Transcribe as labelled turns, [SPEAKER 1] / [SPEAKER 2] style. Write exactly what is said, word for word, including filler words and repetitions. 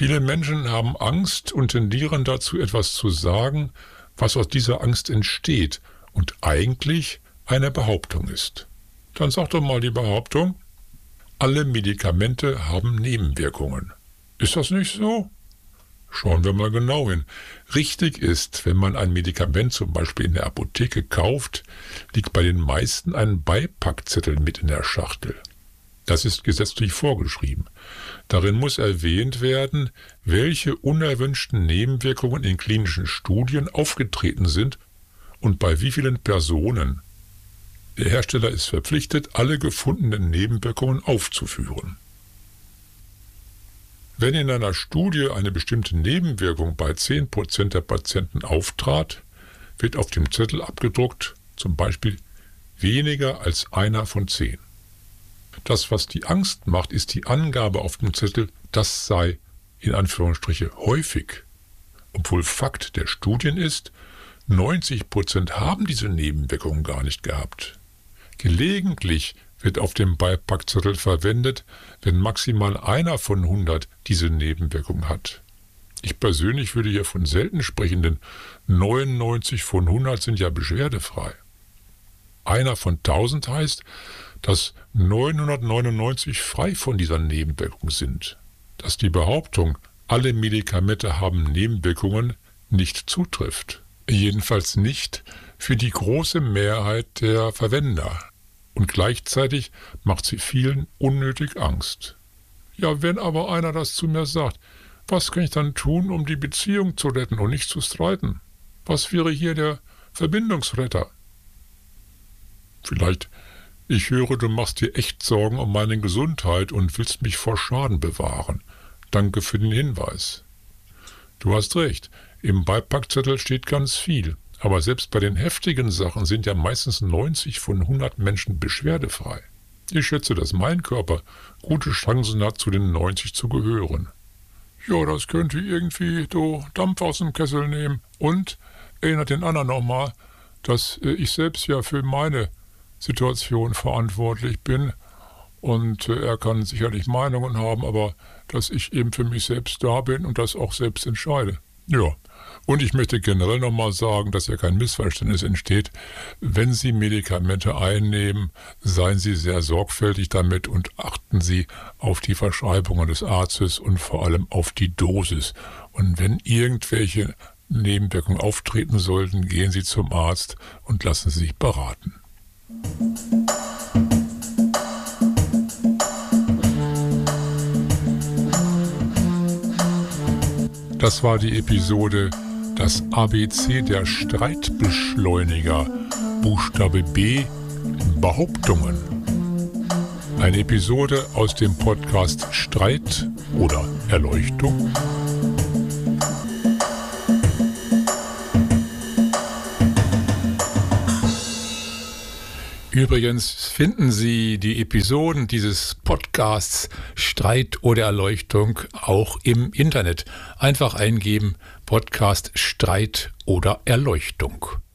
[SPEAKER 1] Viele Menschen haben Angst und tendieren dazu, etwas zu sagen, was aus dieser Angst entsteht und eigentlich eine Behauptung ist. Dann sag doch mal die Behauptung: Alle Medikamente haben Nebenwirkungen. Ist das nicht so? Schauen wir mal genau hin. Richtig ist, wenn man ein Medikament zum Beispiel in der Apotheke kauft, liegt bei den meisten ein Beipackzettel mit in der Schachtel. Das ist gesetzlich vorgeschrieben. Darin muss erwähnt werden, welche unerwünschten Nebenwirkungen in klinischen Studien aufgetreten sind und bei wie vielen Personen. Der Hersteller ist verpflichtet, alle gefundenen Nebenwirkungen aufzuführen. Wenn in einer Studie eine bestimmte Nebenwirkung bei zehn Prozent der Patienten auftrat, wird auf dem Zettel abgedruckt, zum Beispiel weniger als einer von zehn. Das, was die Angst macht, ist die Angabe auf dem Zettel, das sei in Anführungsstriche häufig. Obwohl Fakt der Studien ist, neunzig Prozent haben diese Nebenwirkungen gar nicht gehabt. Gelegentlich wird auf dem Beipackzettel verwendet, wenn maximal einer von hundert diese Nebenwirkung hat. Ich persönlich würde hier von selten sprechen, denn neunundneunzig von hundert sind ja beschwerdefrei. Einer von tausend heißt, dass neunhundertneunundneunzig frei von dieser Nebenwirkung sind. Dass die Behauptung, alle Medikamente haben Nebenwirkungen, nicht zutrifft. Jedenfalls nicht für die große Mehrheit der Verwender. Und gleichzeitig macht sie vielen unnötig Angst. Ja, wenn aber einer das zu mir sagt, was kann ich dann tun, um die Beziehung zu retten und nicht zu streiten? Was wäre hier der Verbindungsretter? Vielleicht, ich höre, du machst dir echt Sorgen um meine Gesundheit und willst mich vor Schaden bewahren. Danke für den Hinweis. Du hast recht, im Beipackzettel steht ganz viel. Aber selbst bei den heftigen Sachen sind ja meistens neunzig von hundert Menschen beschwerdefrei. Ich schätze, dass mein Körper gute Chancen hat, zu den neunzig zu gehören. Ja, das könnte irgendwie so Dampf aus dem Kessel nehmen. Und erinnert den anderen nochmal, dass ich selbst ja für meine Situation verantwortlich bin. Und er kann sicherlich Meinungen haben, aber dass ich eben für mich selbst da bin und das auch selbst entscheide. Ja. Und ich möchte generell nochmal sagen, dass ja kein Missverständnis entsteht. Wenn Sie Medikamente einnehmen, seien Sie sehr sorgfältig damit und achten Sie auf die Verschreibungen des Arztes und vor allem auf die Dosis. Und wenn irgendwelche Nebenwirkungen auftreten sollten, gehen Sie zum Arzt und lassen Sie sich beraten. Das war die Episode Das A B C der Streitbeschleuniger, Buchstabe B, Behauptungen. Eine Episode aus dem Podcast Streit oder Erleuchtung. Übrigens finden Sie die Episoden dieses Podcasts Streit oder Erleuchtung auch im Internet. Einfach eingeben Podcast Streit oder Erleuchtung.